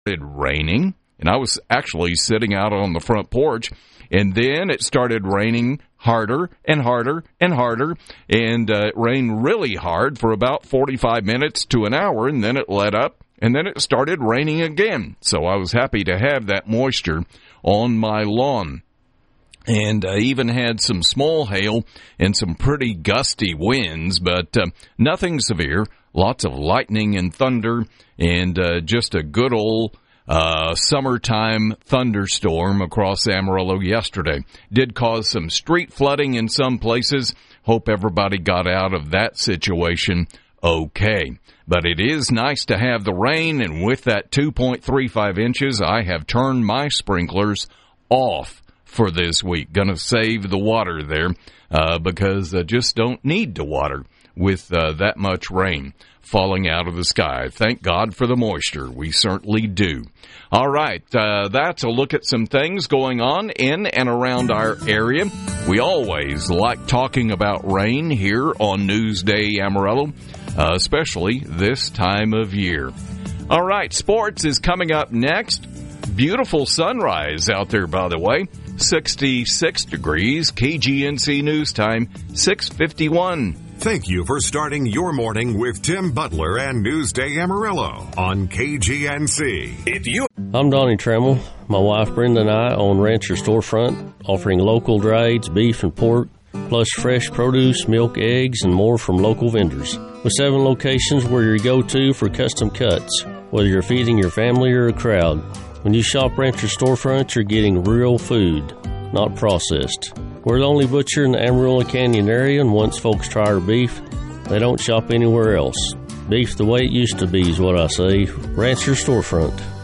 raining, and I was actually sitting out on the front porch, and then it started raining harder and harder and harder, and it rained really hard for about 45 minutes to an hour, and then it let up, and then it started raining again. So I was happy to have that moisture on my lawn. And I even had some small hail and some pretty gusty winds, but nothing severe. Lots of lightning and thunder, and just a good old summertime thunderstorm across Amarillo yesterday. Did cause some street flooding in some places. Hope everybody got out of that situation okay. But it is nice to have the rain, and with that 2.35 inches, I have turned my sprinklers off for this week. Going to save the water there because I just don't need to water with that much rain falling out of the sky. Thank God for the moisture. We certainly do. All right, that's a look at some things going on in and around our area. We always like talking about rain here on Newsday Amarillo, especially this time of year. All right, sports is coming up next. Beautiful sunrise out there, by the way. 66 degrees, KGNC News Time, 6:51. Thank you for starting your morning with Tim Butler and Newsday Amarillo on KGNC. I'm Donnie Trammell. My wife Brenda and I own Rancher Storefront, offering local drieds, beef and pork, plus fresh produce, milk, eggs, and more from local vendors. With 7 locations, we're your go-to for custom cuts, whether you're feeding your family or a crowd. When you shop Rancher Storefront, you're getting real food, not processed. We're the only butcher in the Amarillo Canyon area, and once folks try our beef, they don't shop anywhere else. Beef the way it used to be is what I say. Rancher Storefront.